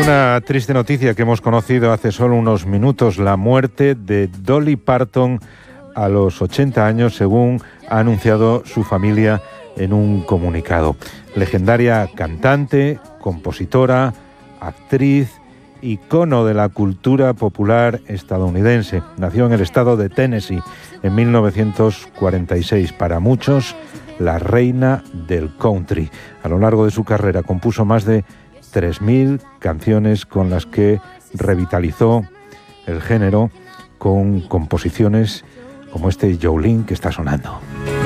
Una triste noticia que hemos conocido hace solo unos minutos, la muerte de Dolly Parton a los 80 años, según ha anunciado su familia en un comunicado. Legendaria cantante, compositora, actriz, icono de la cultura popular estadounidense. Nació en el estado de Tennessee en 1946. Para muchos, la reina del country. A lo largo de su carrera compuso más de 3.000 canciones con las que revitalizó el género con composiciones como este Jolene que está sonando.